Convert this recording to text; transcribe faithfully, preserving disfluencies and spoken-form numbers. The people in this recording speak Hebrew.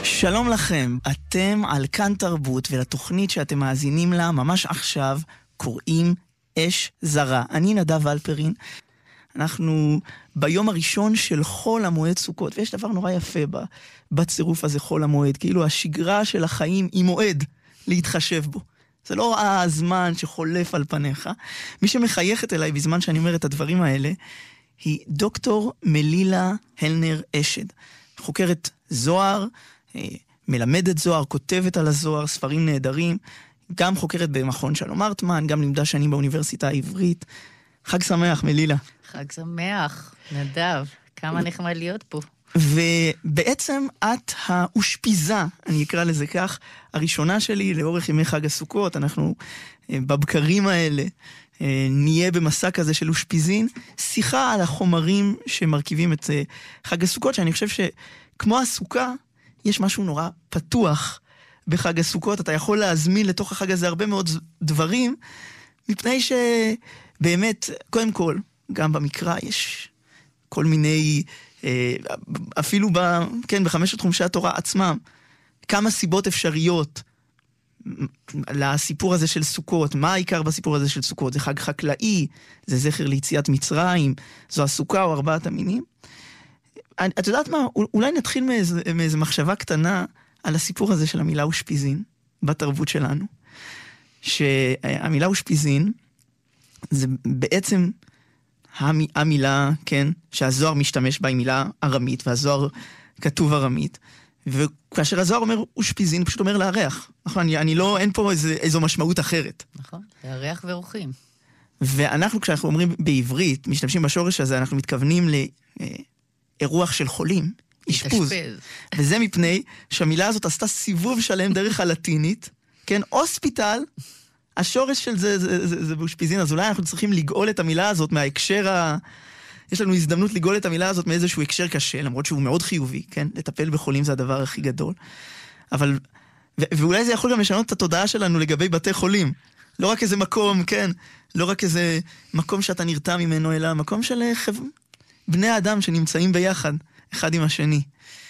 שלום לכם, אתם על כאן תרבות, ולתוכנית שאתם מאזינים לה ממש עכשיו קוראים אש זרה. אני נדב אלפרין. אנחנו ביום הראשון של חול המועד סוכות, ויש דבר נורא יפה בצירוף הזה חול המועד, כאילו השגרה של החיים היא מועד להתחשב בו. זה לא הזמן שחולף על פניך. מי שמחייכת אליי בזמן שאני אומר את הדברים האלה, היא דוקטור מלילה הלנר אשד. חוקרת זוהר, מלמדת זוהר, כותבת על הזוהר, ספרים נהדרים, גם חוקרת במכון שלום הרטמן, גם לימדה שנים באוניברסיטה העברית. חג שמח, מלילה. חג שמח, נדב. כמה נחמד להיות פה. ובעצם את האושפיזה, אני אקרא לזה כך, הראשונה שלי לאורך ימי חג הסוכות. אנחנו בבקרים האלה נהיה במסע כזה של אושפיזין, שיחה על החומרים שמרכיבים את חג הסוכות, שאני חושב שכמו הסוכה, יש משהו נורא פתוח בחג הסוכות. אתה יכול להזמין לתוך החג הזה הרבה מאוד דברים, מפני שבאמת, קודם כל, גם במקרא יש כל מיני, אפילו ב, כן, בחמשת חומשי התורה עצמם, כמה סיבות אפשריות לסיפור הזה של סוכות. מה העיקר בסיפור הזה של סוכות? זה חג חקלאי, זה זכר ליציאת מצרים, זו הסוכה או ארבעת המינים. את יודעת מה? אולי נתחיל מאיזו, מאיזו מחשבה קטנה על הסיפור הזה של המילה אושפיזין בתרבות שלנו. שהמילה אושפיזין זה בעצם המילה, כן, שהזוהר משתמש בה, היא מילה ארמית, והזוהר כתוב ארמית. וכאשר הזוהר אומר אושפיזין, פשוט אומר לארח. נכון, אני, אני לא, אין פה איזו, איזו משמעות אחרת. נכון, לארח ואורחים. ואנחנו, כשאנחנו אומרים בעברית, משתמשים בשורש הזה, אנחנו מתכוונים לאירוח של חולים, אשפוז. וזה מפני שהמילה הזאת עשתה סיבוב שלם דרך הלטינית, כן, אוספיטל, השורש של זה, זה, זה, זה באושפיזין, אז אולי אנחנו צריכים לגאול את המילה הזאת מההקשר ה... יש לנו הזדמנות לגאול את המילה הזאת מאיזשהו הקשר קשה, למרות שהוא מאוד חיובי, כן? לטפל בחולים זה הדבר הכי גדול. אבל, ו- ואולי זה יכול גם לשנות את התודעה שלנו לגבי בתי חולים. לא רק איזה מקום, כן? לא רק איזה מקום שאתה נרתע ממנו, אלא מקום של חב... בני האדם שנמצאים ביחד, אחד עם השני.